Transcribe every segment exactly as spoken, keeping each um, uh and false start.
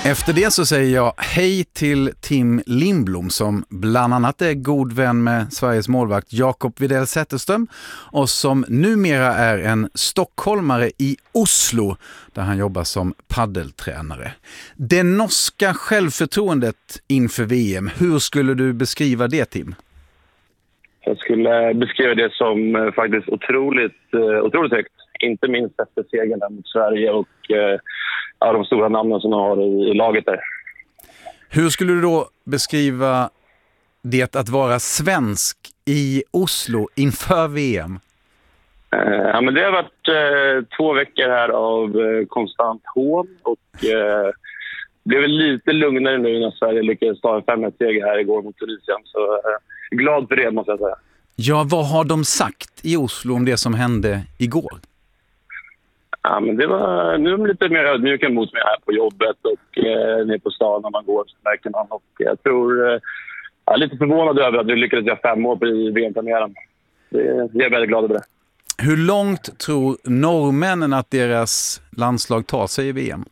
Efter det så säger jag hej till Tim Lindblom som bland annat är god vän med Sveriges målvakt Jakob Widell Zetterström och som numera är en stockholmare i Oslo där han jobbar som paddeltränare. Det norska självförtroendet inför V M, hur skulle du beskriva det, Tim? Jag skulle beskriva det som faktiskt otroligt, otroligt högt. Inte minst efter segern mot Sverige och ja, de stora namnen som de har i, i laget där. Hur skulle du då beskriva det att vara svensk i Oslo inför V M? Eh, ja, men det har varit eh, två veckor här av eh, konstant hån och eh, det blev lite lugnare nu när Sverige lyckades ta en fem ett seger här igår mot Tunisien. Så eh, glad för det, måste jag säga. Ja, vad har de sagt i Oslo om det som hände igår? Ja, men det var, nu är de lite mer ödmjuka mot mig här på jobbet och eh, ner på stan när man går, så märker man. Och jag tror, eh, jag är lite förvånad över att vi lyckades göra fem år på i V M-premiären. Jag är väldigt glad över det. Hur långt tror norrmännen att deras landslag tar sig i V M?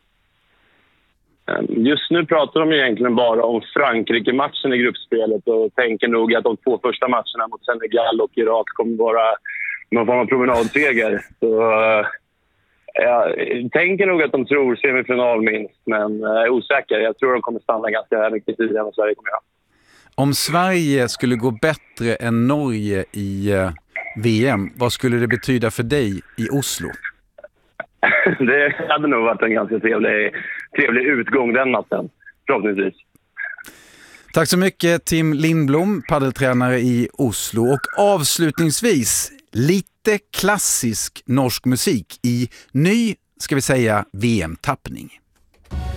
Just nu pratar de egentligen bara om Frankrike-matchen i gruppspelet och tänker nog att de två första matcherna mot Senegal och Irak kommer vara någon form av promenadseger. Så jag tänker nog att de tror semifinal minst, men jag är osäker. Jag tror de kommer stanna ganska mycket tidigare än vad Sverige kommer göra. Om Sverige skulle gå bättre än Norge i V M, vad skulle det betyda för dig i Oslo? Det hade nog varit en ganska trevlig, trevlig utgång den natten, förhoppningsvis. Tack så mycket, Tim Lindblom, paddeltränare i Oslo. Och avslutningsvis, lite klassisk norsk musik i ny, ska vi säga, V M-tappning.